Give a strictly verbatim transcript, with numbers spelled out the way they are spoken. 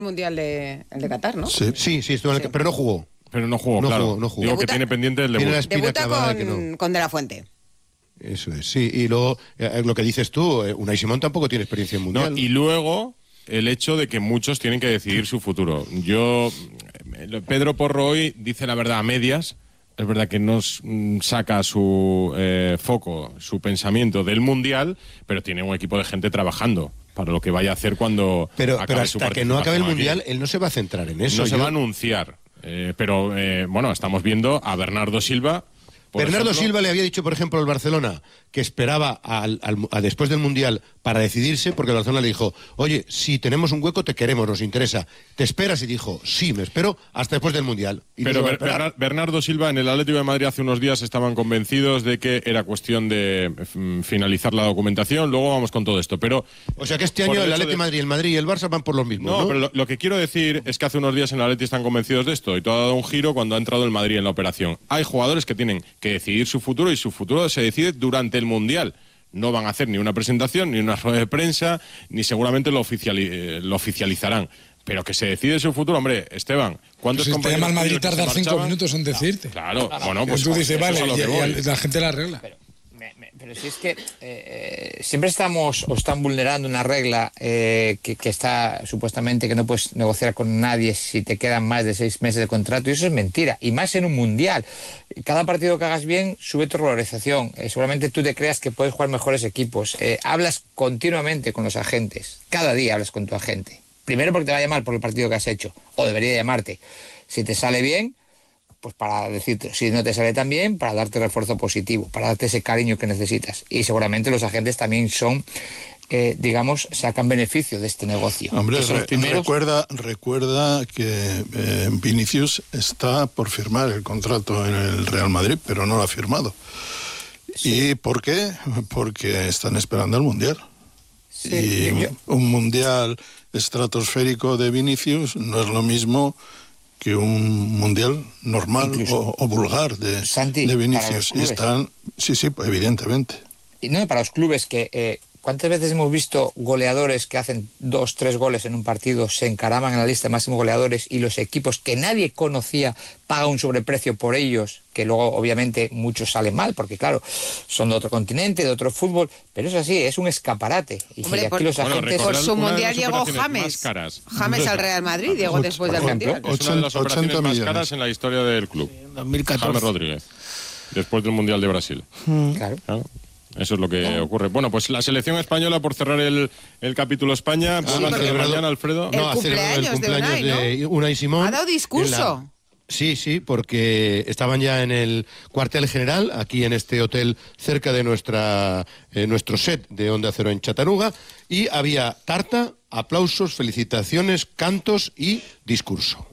Mundial de, el de Qatar, ¿no? Sí, sí, sí estuvo en el, Sí. pero no jugó. Pero no jugó, No claro. jugó, no jugó. Digo Debuta- que tiene pendiente el Tiene debut. la espina Debuta clavada con, de que no. con De La Fuente. Eso es, sí. Y luego, eh, lo que dices tú, eh, Unai Simón tampoco tiene experiencia en mundial. No, y luego el hecho de que muchos tienen que decidir su futuro. Yo, eh, Pedro Porro hoy dice la verdad a medias. Es verdad que no mm, saca su eh, foco, su pensamiento del Mundial, pero tiene un equipo de gente trabajando para lo que vaya a hacer cuando Pero, acabe pero su hasta que no acabe el participación mundial, aquí. él no se va a centrar en eso. No se Yo- va a anunciar. Eh, pero, eh, bueno, estamos viendo a Bernardo Silva. por Bernardo ejemplo. Silva le había dicho, por ejemplo, al Barcelona que esperaba al, al- a después del Mundial para decidirse, porque el Barcelona le dijo, oye, si tenemos un hueco te queremos, nos interesa. ¿Te esperas? Y dijo, sí, me espero hasta después del Mundial. Y Pero no se va a Ber- esperar. Bernar- Bernardo Silva en el Atlético de Madrid hace unos días estaban convencidos de que era cuestión de mm, finalizar la documentación. Luego vamos con todo esto. Pero O sea que este por año el hecho Atlético de de- Madrid, el Madrid y el Barça van por los mismos, ¿no? No, pero lo, lo que quiero decir es que hace unos días en el Atleti están convencidos de esto y todo ha dado un giro cuando ha entrado el Madrid en la operación. Hay jugadores que tienen que decidir su futuro y su futuro se decide durante el Mundial. No van a hacer ni una presentación, ni una rueda de prensa, ni seguramente lo, oficiali- eh, lo oficializarán. Pero que se decide su futuro, hombre, Esteban, ¿cuántos Pues si te llama el Madrid tuyos que se tardar cinco marchaban? minutos en decirte. Claro, bueno, pues Pues tú dices, eso es vale, a lo y, que y voy. la gente la arregla. Pero, me- me- pero si es que eh, eh, siempre estamos o están vulnerando una regla eh, que, que está supuestamente que no puedes negociar con nadie si te quedan más de seis meses de contrato, y eso es mentira, y más en un mundial. Cada partido que hagas bien sube tu valorización. Eh, seguramente tú te creas que puedes jugar mejores equipos. Eh, hablas continuamente con los agentes, cada día hablas con tu agente. Primero porque te va a llamar por el partido que has hecho, o debería llamarte. Si te sale bien, pues para decirte, si no te sale tan bien, para darte refuerzo positivo, para darte ese cariño que necesitas. Y seguramente los agentes también son, eh, digamos, sacan beneficio de este negocio. Hombre, Que son los re- primeros- recuerda, recuerda que eh, Vinicius está por firmar el contrato en el Real Madrid, pero no lo ha firmado. ¿Y por qué? Porque están esperando el Mundial. Sí, y yo- un Mundial estratosférico de Vinicius no es lo mismo que un Mundial normal Incluso- o, o vulgar de, Santi, de para los Vinicius. Y clubes. están, sí, sí, pues, evidentemente. Y no, para los clubes que... eh, ¿cuántas veces hemos visto goleadores que hacen dos, tres goles en un partido, se encaraman en la lista de máximos goleadores y los equipos que nadie conocía pagan un sobreprecio por ellos, que luego obviamente muchos salen mal, porque claro, son de otro continente, de otro fútbol, pero es así, es un escaparate. Y Hombre, si aquí por- los Bueno, agentes... Por recordad su una de mundial las llegó operaciones James. más caras. James al Real Madrid, llegó Och- después del por mundial. ejemplo, Es una de las ochenta operaciones más millones. caras en la historia del club. dos mil James catorce. Rodríguez, después del Mundial de Brasil. Claro. Claro. Eso es lo que ocurre. Bueno, pues la selección española, por cerrar el, el capítulo España, vuelve a porque- hacer mañana, Alfredo. El No, ha celebrado el cumpleaños de cumpleaños Unai, de Unai Simón. Ha dado discurso. En la- Sí, sí, porque estaban ya en el cuartel general, aquí en este hotel cerca de nuestra eh, nuestro set de Onda Cero en Chatanuga, y había tarta, aplausos, felicitaciones, cantos y discurso.